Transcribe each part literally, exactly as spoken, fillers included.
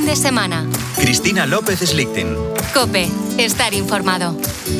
fin de semana. Cristina López Slichting. COPE. Estar informado.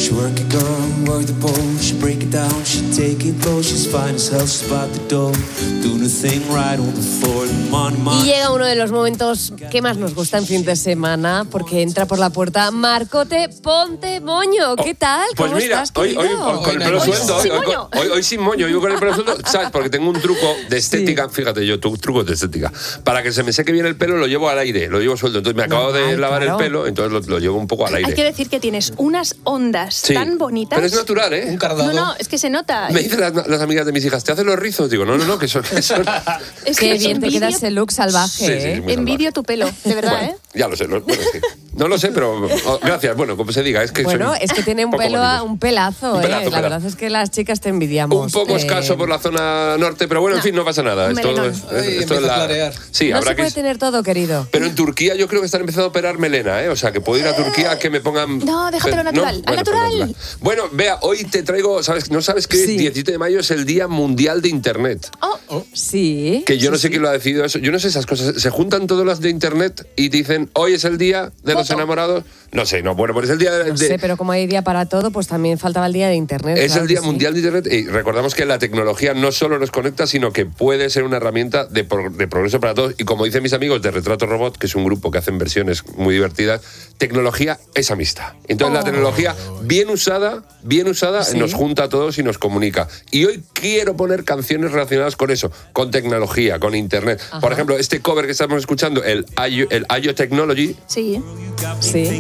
Y llega uno de los momentos que más nos gusta en fin de semana, porque entra por la puerta Marcote Ponte Moño. ¿Qué tal? Pues ¿Cómo mira, estás, hoy, hoy querido? con el pelo Hoy suelto, sin hoy, hoy, moño. hoy, hoy sin moño, yo con el pelo suelto, ¿sabes? Porque tengo un truco de estética, sí. Fíjate, yo tu, trucos de estética. Para que se me seque bien el pelo, lo llevo al aire, lo llevo suelto. Entonces me acabo Normal, de lavar claro. el pelo, entonces lo, lo llevo un poco al aire. Hay que decir que tienes unas ondas Sí, tan bonitas. pero es natural, ¿eh? Un cardado. No, no, es que se nota. Me dicen las, las amigas de mis hijas, ¿te hacen los rizos? Digo, no, no, no, que son... Que son... Es Qué que bien te envidio, queda ese look salvaje, Sí, sí, ¿eh? sí, muy envidio salvaje. tu pelo, de verdad, Bueno, ¿eh? ya lo sé, lo, bueno, sí. No lo sé, pero oh, gracias. Bueno, como se diga, es que Bueno, soy es que tiene un poco pelo, bonito. un pelazo, Un ¿eh? pelazo, La pelazo. verdad es que las chicas te envidiamos. Un poco eh, escaso por la zona norte, pero bueno, en No, fin, no pasa nada. un Esto, melenón. es- Ay, esto empieza es la... a clarear. Sí, No habrá se que... puede tener todo, querido. Pero en Turquía yo creo que están empezando a operar melena, ¿eh? O sea, que puedo ir a Turquía a que me pongan... No, déjatelo Pero- natural, al Bueno, pues natural. natural. Bueno, vea, hoy te traigo, ¿sabes? ¿No sabes que hoy, Sí. diecisiete de mayo es el Día Mundial de Internet? Oh, Sí. Que yo no sí, sé sí. quién lo ha decidido eso. Yo no sé esas cosas. ¿Se juntan todas las de Internet y dicen, hoy es el Día de los Foto. Enamorados? No sé, no, bueno, pues es el Día de... No sé, pero como hay día para todo, pues también faltaba el día de Internet. Es claro el que Día sí. Mundial de Internet y recordamos que la tecnología no solo nos conecta, sino que puede ser una herramienta de, pro- de progreso para todos. Y como dicen mis amigos de Retrato Robot, que es un grupo que hacen versiones muy divertidas, tecnología es amistad. Entonces la tecnología bien usada, bien usada, Sí. nos junta a todos y nos comunica. Y hoy quiero poner canciones relacionadas con eso, con tecnología, con Internet. Por ejemplo, este cover que estamos escuchando, el I O, el I O Technology, sí. Sí.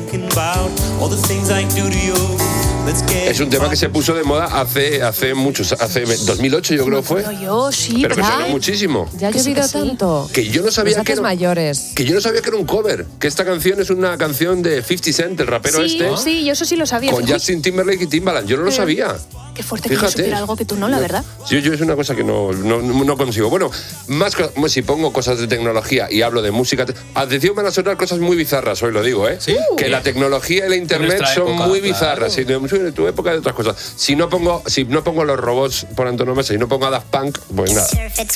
es un tema que se puso de moda hace, hace muchos, hace dos mil ocho yo creo que fue. Pero yo, sí, Pero que ¿verdad? suena muchísimo. Ya ha Que sí, llovido que sí. tanto. Que yo no sabía Los que haces era, mayores. que yo no sabía que era un cover, que esta canción es una canción de fifty Cent, el rapero Sí, este, sí, yo eso sí lo sabía. con Uy, Justin Timberlake y Timbaland. Yo no lo Pero- sabía. Qué fuerte que yo Fíjate. supiera algo que tú no, la verdad. Yo, yo es una cosa que no, no, no consigo. Bueno, más co- si pongo cosas de tecnología y hablo de música, te- atención, van a sonar cosas muy bizarras, hoy lo digo, ¿eh? ¿Sí? Que la tecnología y la internet nuestra son época, muy claro. bizarras. Sí, de, de tu época y de otras cosas. Si no pongo, si no pongo los robots por antonomasia y no pongo a Daft Punk, pues nada.